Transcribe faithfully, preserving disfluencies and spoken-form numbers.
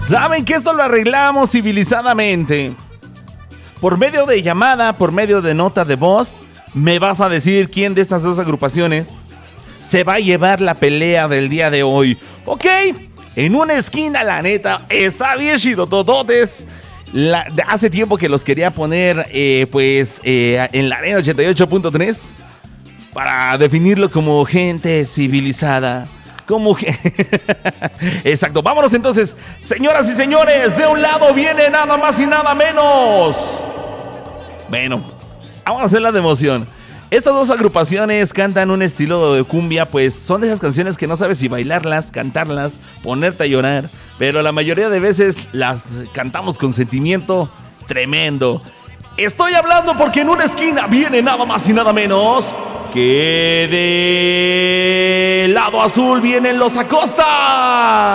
Saben que esto lo arreglamos civilizadamente. Por medio de llamada, por medio de nota de voz, me vas a decir quién de estas dos agrupaciones se va a llevar la pelea del día de hoy. Ok, en una esquina, la neta, está bien chido, tototes. La, hace tiempo que los quería poner, eh, pues, eh, en la arena ochenta y ocho punto tres para definirlo como gente civilizada. Como que... Exacto, vámonos entonces, señoras y señores. De un lado viene nada más y nada menos. Bueno, vamos a hacerla de emoción. Estas dos agrupaciones cantan un estilo de cumbia, pues son de esas canciones que no sabes si bailarlas, cantarlas, ponerte a llorar, pero la mayoría de veces las cantamos con sentimiento tremendo. Estoy hablando porque en una esquina viene nada más y nada menos que del lado azul vienen los Acosta.